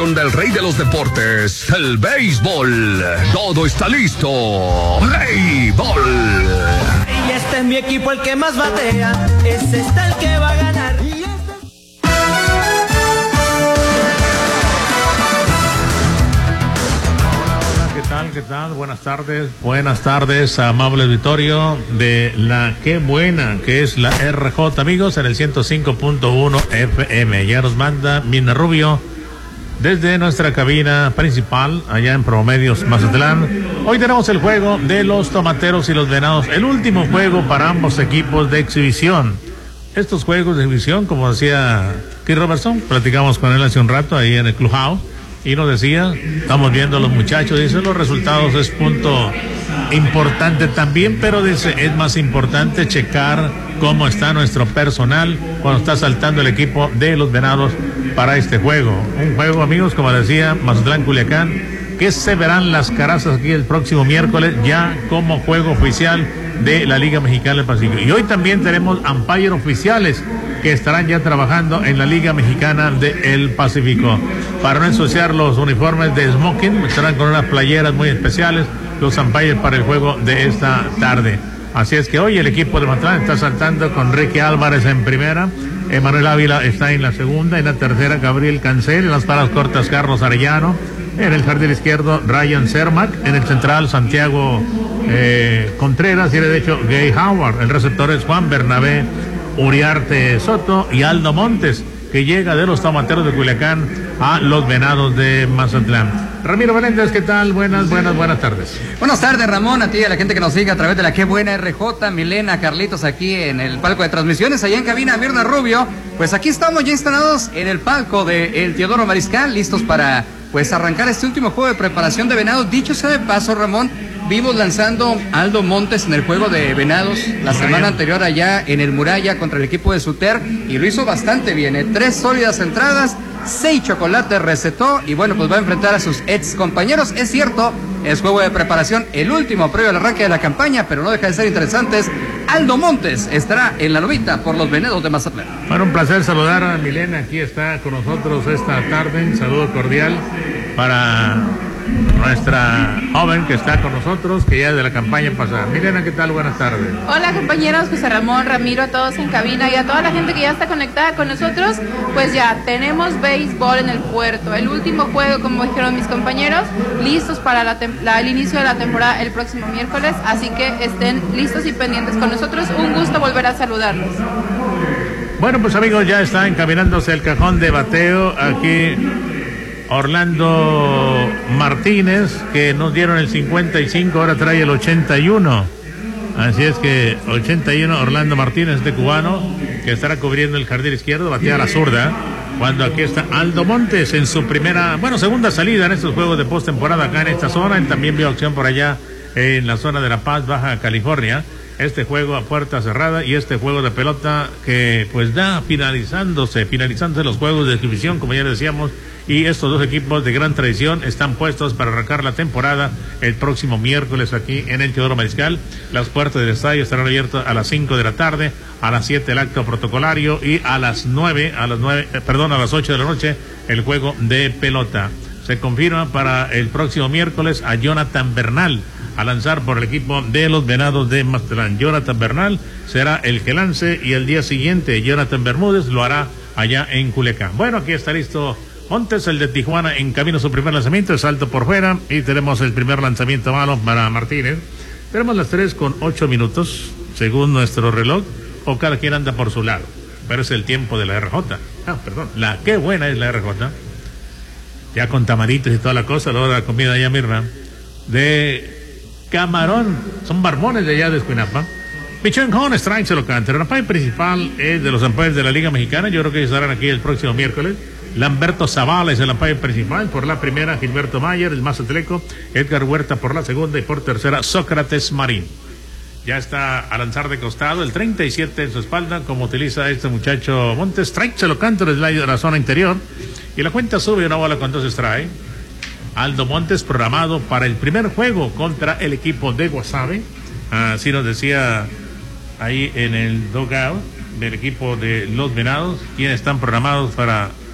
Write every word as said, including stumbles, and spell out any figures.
Del rey de los deportes, el béisbol. Todo está listo. ¡Béisbol! Y este es mi equipo, el que más batea. Ese está el que va a ganar. Y este... ¿Qué tal? ¿Qué tal? Buenas tardes. Buenas tardes, amable auditorio de la Qué Buena, que es la R J, amigos, en el ciento cinco punto uno F M. Ya nos manda Mina Rubio desde nuestra cabina principal, allá en Promedios Mazatlán. Hoy tenemos el juego de los Tomateros y los Venados, el último juego para ambos equipos de exhibición. Estos juegos de exhibición, como decía Keith Robertson, platicamos con él hace un rato ahí en el Clubhouse, y nos decía, estamos viendo a los muchachos, dice, los resultados es punto importante también, pero dice, es más importante checar cómo está nuestro personal cuando está saltando el equipo de los Venados para este juego. Un juego, amigos, como decía, Mazatlán Culiacán, que se verán las carazas aquí el próximo miércoles ya como juego oficial de la Liga Mexicana del Pacífico. Y hoy también tenemos umpire oficiales que estarán ya trabajando en la Liga Mexicana del Pacífico. Para no ensuciar los uniformes de smoking, estarán con unas playeras muy especiales los umpires para el juego de esta tarde. Así es que hoy el equipo de Mazatlán está saltando con Ricky Álvarez en primera, Emanuel Ávila está en la segunda, en la tercera Gabriel Cancel, en las paradas cortas Carlos Arellano, en el jardín izquierdo Ryan Cermak, en el central Santiago eh, Contreras y en el derecho Gay Howard. El receptor es Juan Bernabé Uriarte Soto y Aldo Montes, que llega de los Tomateros de Culiacán a los Venados de Mazatlán. Ramiro Meléndez, ¿qué tal? Buenas, buenas, buenas tardes. Buenas tardes, Ramón, a ti y a la gente que nos sigue a través de la Qué Buena R J, Milena, Carlitos aquí en el palco de transmisiones, allá en cabina Mirna Rubio. Pues aquí estamos ya instalados en el palco de el Teodoro Mariscal, listos para pues arrancar este último juego de preparación de Venados. Dicho sea de paso, Ramón, vimos lanzando a Aldo Montes en el juego de Venados la semana anterior allá en el Muralla contra el equipo de Suter y lo hizo bastante bien, ¿eh? Tres sólidas entradas, seis chocolates recetó y bueno, pues va a enfrentar a sus ex compañeros. Es cierto, es juego de preparación, el último previo al arranque de la campaña, pero no deja de ser interesantes. Aldo Montes estará en la novita por los Venados de Mazatlán. Bueno, un placer saludar a Milena, aquí está con nosotros esta tarde, un saludo cordial para nuestra joven que está con nosotros, que ya es de la campaña pasada. Milena, ¿qué tal? Buenas tardes. Hola, compañeros, José Ramón, Ramiro, a todos en cabina y a toda la gente que ya está conectada con nosotros. Pues ya tenemos béisbol en el puerto, el último juego, como dijeron mis compañeros, listos para la la, el inicio de la temporada el próximo miércoles, así que estén listos y pendientes con nosotros. Un gusto volver a saludarlos. Bueno, pues amigos, ya está encaminándose el cajón de bateo aquí Orlando Martínez, que nos dieron el cincuenta y cinco, ahora trae el ochenta y uno. Así es que ochenta y uno, Orlando Martínez, este cubano, que estará cubriendo el jardín izquierdo, batea a la zurda. Cuando aquí está Aldo Montes en su primera, bueno, segunda salida en estos juegos de postemporada acá en esta zona. Él también vio acción por allá en la zona de La Paz, Baja California. Este juego a puerta cerrada y este juego de pelota que pues da finalizándose, finalizándose los juegos de exhibición, como ya decíamos, y estos dos equipos de gran tradición están puestos para arrancar la temporada el próximo miércoles aquí en el Teodoro Mariscal. Las puertas del estadio estarán abiertas a las cinco de la tarde, a las siete el acto protocolario y a las nueve, a las nueve, eh, perdón, a las ocho de la noche el juego de pelota. Se confirma para el próximo miércoles a Jonathan Bernal a lanzar por el equipo de los Venados de Mazatlán. Jonathan Bernal será el que lance y el día siguiente Jonathan Bermúdez lo hará allá en Culiacán. Bueno, aquí está listo Montes, el de Tijuana, en camino a su primer lanzamiento, salto por fuera y tenemos el primer lanzamiento malo para Martínez. Tenemos las tres con ocho minutos, según nuestro reloj, o cada quien anda por su lado. Pero es el tiempo de la R J. Ah, perdón, la Qué Buena es la R J. Ya con tamaritos y toda la cosa, luego la comida allá, Mirna, de camarón, son barbones de allá de Escuinapa. Pichón con strike se lo canta. El umpire principal es de los umpires de la Liga Mexicana. Yo creo que ellos estarán aquí el próximo miércoles. Lamberto Zavala es el umpire principal. Por la primera, Gilberto Mayer, el mazatleco. Edgar Huerta por la segunda y por tercera, Sócrates Marín. Ya está a lanzar de costado, el treinta y siete en su espalda, como utiliza este muchacho Montes. Strike se lo canta desde la zona interior. Y la cuenta sube una bola con dos strike. Aldo Montes programado para el primer juego contra el equipo de Guasave. Así nos decía ahí en el dugout del equipo de los Venados, quienes están programados para